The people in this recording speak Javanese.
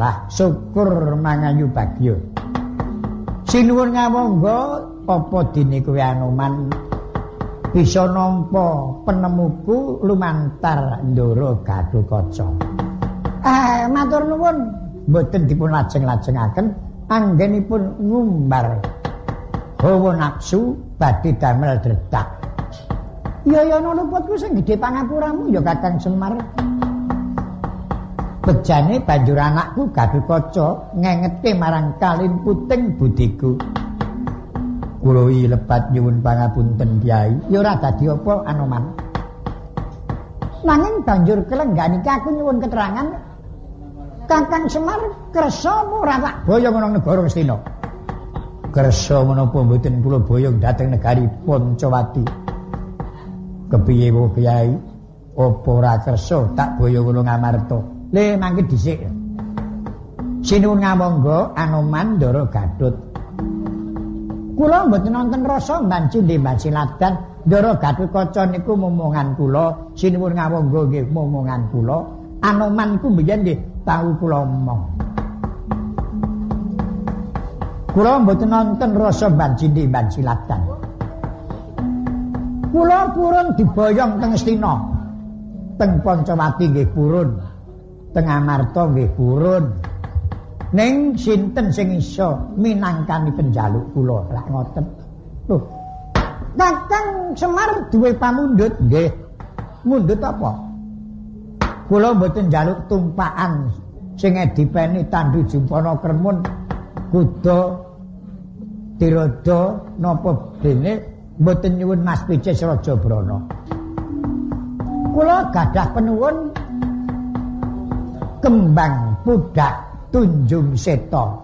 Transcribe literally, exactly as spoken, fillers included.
masalah, syukur mangayu bagya. Sinuwun ngawangga apa dene kowe Anoman bisa nampa penemuku lumantar Ndara Gatotkaca. Ah, matur nuwun, mboten dipun lajeng-lajengaken anggenipun ngumbar hawa nafsu badhe damel dretak. Ya ya ana luputku sing gedhe pangapuramu ya Kakang Semar. Bejane banjur anakku Gatotkaca ngengetke marang kalin puting budiku. Kula lebat nyuwun pangapunten Kyai. Ya ora dadi apa Anoman. Nanging banjur kelenggani aku nyuwun keterangan Kakang Semar kersa ora tak boyong ana negara Ngastina. Kersa menapa mboten kula boyong dhateng negari Pancawati. Kepiye wae Kyai? Apa ora kersa tak boyong kula Ngamarta. Le mangke dhisik. Sinuwun ngamangga Anoman Ndara Gatot. Kula mboten nonton rasa mbanci ndemban siladan. Ndara Gatotkaca niku momongan kula, sinuwun ngawangga nggih momongan kula. Anoman ku mbiyen nggih tau kula omong. Kula mboten nonton rasa mbanci ndemban siladan. Kula purun diboyong teng Astina. Teng Pancawati nggih purun. Teng Amarta nggih purun. Ning sinten sing iso minangkani penjaluk kula lak ngoten. Loh. Kakang Semar duwe pamundhut nggih. Mundhut apa? Kula mboten njaluk tumpakan sing dipeni Tandu Jumpana Kermun kuda dirada napa dene mboten nyuwun Mas Picis Raja Brana. Kula gadah penuwun kembang pudak Tunjung Seta.